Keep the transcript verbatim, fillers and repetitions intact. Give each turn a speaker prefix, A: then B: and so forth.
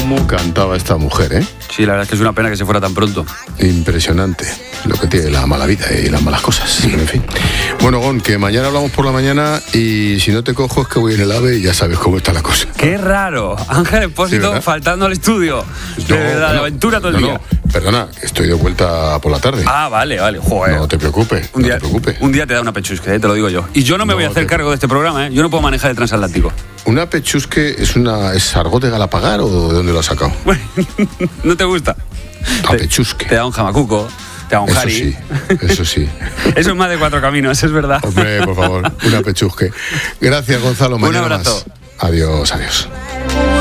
A: cómo cantaba esta mujer, ¿eh?
B: Sí, la verdad es que es una pena que se fuera tan pronto.
A: Impresionante lo que tiene la mala vida y las malas cosas. En fin. Bueno, Gon, que mañana hablamos por la mañana y si no te cojo es que voy en el AVE y ya sabes cómo está la cosa.
B: ¡Qué raro! Ángel Expósito
A: ¿Sí,
B: faltando al estudio.
A: No,
B: de verdad,
A: no,
B: de aventura todo
A: no,
B: el día.
A: No, perdona, estoy de vuelta por la tarde.
B: Ah, vale, vale. Joder.
A: No te preocupes,
B: Un
A: no
B: día,
A: te preocupes.
B: un día te da una pechusca, ¿eh? Te lo digo yo. Y yo no me
A: No,
B: voy a hacer
A: te-
B: cargo de este programa, ¿eh? Yo no puedo manejar el transatlántico.
A: ¿Una pechusque es una es argot de Galapagar o de dónde lo has sacado?
B: ¿No te gusta?
A: La
B: Te-
A: pechusque.
B: Te da un jamacuco, te da un
A: Eso
B: jari.
A: sí, eso sí.
B: Eso es más de cuatro caminos, es verdad.
A: Hombre, por favor, una pechusque. Gracias, Gonzalo.
B: Un
A: Mañana
B: abrazo.
A: más. Adiós, adiós.